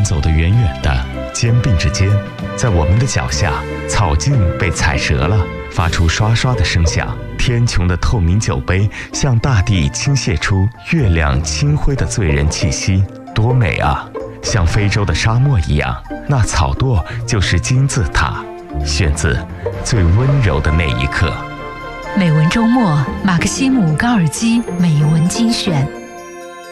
走得远远的，肩并着肩，在我们的脚下，草茎被踩折了，发出刷刷的声响。天穹的透明酒杯向大地倾泻出月亮清辉的醉人气息，多美啊！像非洲的沙漠一样，那草垛就是金字塔。选自最温柔的那一刻。 美文周末，马克西姆·高尔基美文精选。